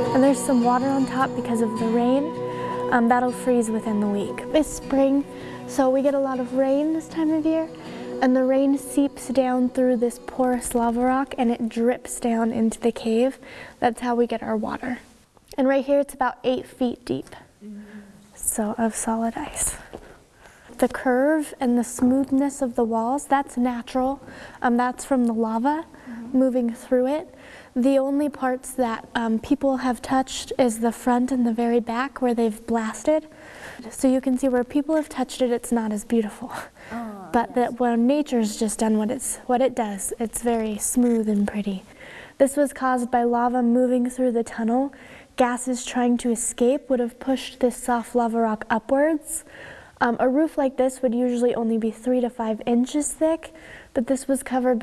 And there's some water on top because of the rain. That'll freeze within the week. It's spring, so we get a lot of rain this time of year, and the rain seeps down through this porous lava rock and it drips down into the cave. That's how we get our water. And right here it's about 8 feet deep, so of solid ice. The curve and the smoothness of the walls, that's natural. That's from the lava moving through it. The only parts that people have touched is the front and the very back where they've blasted. So you can see where people have touched it, it's not as beautiful. But that when nature's just done what it does, it's very smooth and pretty. This was caused by lava moving through the tunnel. Gases trying to escape would have pushed this soft lava rock upwards. A roof like this would usually only be 3 to 5 inches thick, but this was covered